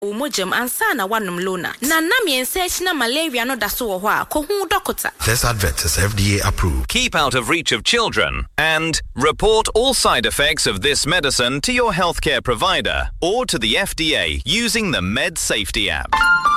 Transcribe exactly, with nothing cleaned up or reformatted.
Umojam ansana wanum lona. Na nami ensechi na malaria no daso wo ho a kohu dokota. This advert is F D A approved. Keep out of reach of children and report all side effects of this medicine to your healthcare provider or to the F D A using the Med Safety app.